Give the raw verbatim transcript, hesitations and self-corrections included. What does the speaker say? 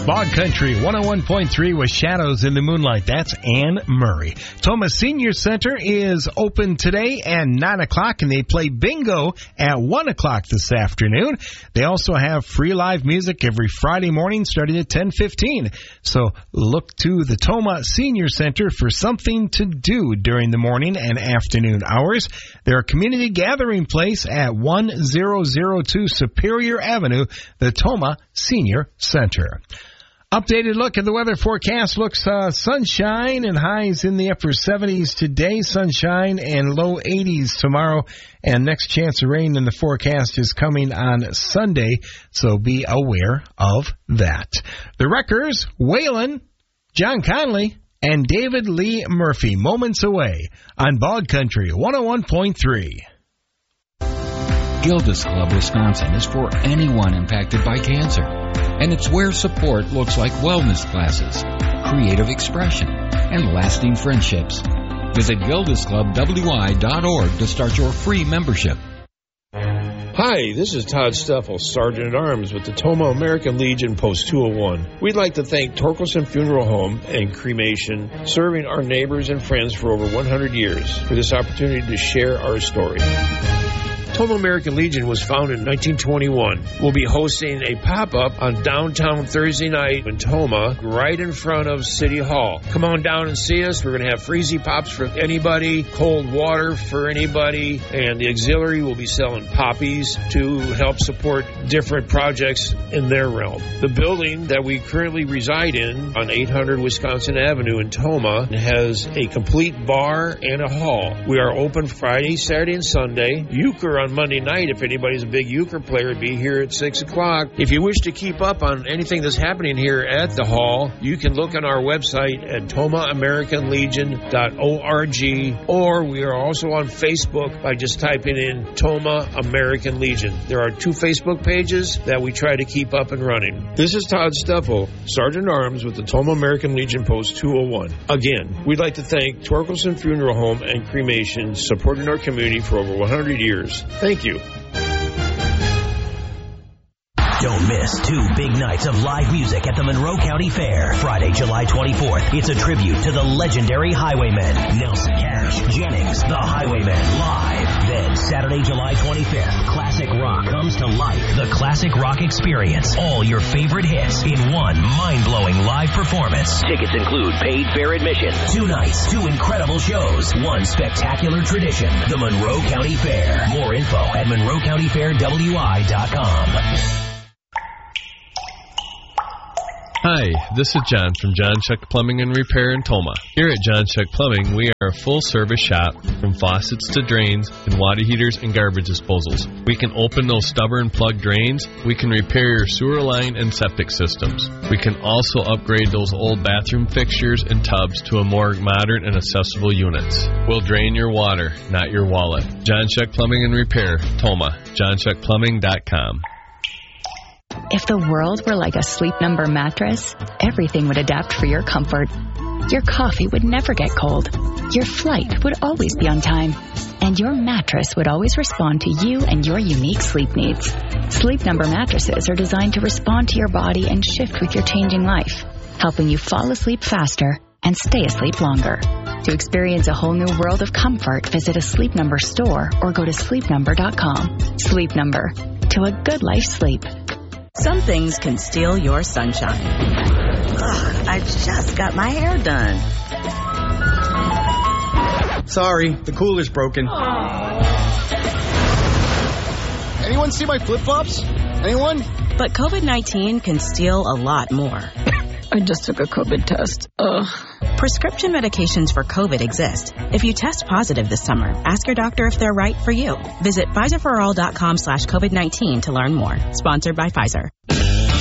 Bog Country one oh one point three with Shadows in the Moonlight. That's Anne Murray. Toma Senior Center is open today at nine o'clock, and they play bingo at one o'clock this afternoon. They also have free live music every Friday morning starting at ten fifteen. So look to the Toma Senior Center for something to do during the morning and afternoon hours. Their community gathering place at one thousand two Superior Avenue, the Toma Senior Center. Updated look at the weather forecast looks uh, sunshine and highs in the upper seventies today, sunshine and low eighties tomorrow, and next chance of rain in the forecast is coming on Sunday, so be aware of that. The Wreckers, Waylon, John Conley, and David Lee Murphy, moments away on Bog Country one oh one point three. Gilda's Club Wisconsin is for anyone impacted by cancer, and it's where support looks like wellness classes, creative expression, and lasting friendships. Visit gildas club w i dot org to start your free membership. Hi, this is Todd Steffel, Sergeant-at-Arms with the Toma American Legion Post two oh one. We'd like to thank Torkelson Funeral Home and Cremation, serving our neighbors and friends for over one hundred years, for this opportunity to share our story. Toma American Legion was founded in nineteen twenty-one. We'll be hosting a pop-up on downtown Thursday night in Toma, right in front of City Hall. Come on down and see us. We're going to have freezy pops for anybody, cold water for anybody, and the auxiliary will be selling poppies to help support different projects in their realm. The building that we currently reside in on eight hundred Wisconsin Avenue in Toma has a complete bar and a hall. We are open Friday, Saturday, and Sunday. Euchre on Monday night. If anybody's a big euchre player, be here at six o'clock. If you wish to keep up on anything that's happening here at the hall, you can look on our website at toma american legion dot org, or we are also on Facebook by just typing in Toma American Legion. There are two Facebook pages that we try to keep up and running. This is Todd Steffel, Sergeant-at-Arms with the Toma American Legion Post two oh one. Again, we'd like to thank Torkelson Funeral Home and Cremation, supporting our community for over one hundred years. Thank you. Don't miss two big nights of live music at the Monroe County Fair. Friday, July twenty-fourth. It's a tribute to the legendary Highwaymen. Nelson Cash, Jennings, the Highwaymen, live. Then, Saturday, July twenty-fifth, classic rock comes to life. The Classic Rock Experience. All your favorite hits in one mind-blowing live performance. Tickets include paid fair admission. Two nights, two incredible shows, one spectacular tradition. The Monroe County Fair. More info at monroe county fair w i dot com. Hi, this is John from John Chuck Plumbing and Repair in Toma. Here at John Chuck Plumbing, we are a full-service shop from faucets to drains and water heaters and garbage disposals. We can open those stubborn plug drains. We can repair your sewer line and septic systems. We can also upgrade those old bathroom fixtures and tubs to a more modern and accessible units. We'll drain your water, not your wallet. John Chuck Plumbing and Repair, Toma, john chuck plumbing dot com. If the world were like a Sleep Number mattress, everything would adapt for your comfort. Your coffee would never get cold. Your flight would always be on time. And your mattress would always respond to you and your unique sleep needs. Sleep Number mattresses are designed to respond to your body and shift with your changing life, helping you fall asleep faster and stay asleep longer. To experience a whole new world of comfort, visit a Sleep Number store or go to sleep number dot com. Sleep Number. To a good life sleep. Some things can steal your sunshine. Ugh, I just got my hair done. Sorry, the cooler's broken. Anyone see my flip-flops? Anyone? But covid nineteen can steal a lot more. I just took a COVID test. Ugh. Prescription medications for COVID exist. If you test positive this summer, ask your doctor if they're right for you. Visit Pfizer for all dot com slash COVID nineteen to learn more. Sponsored by Pfizer.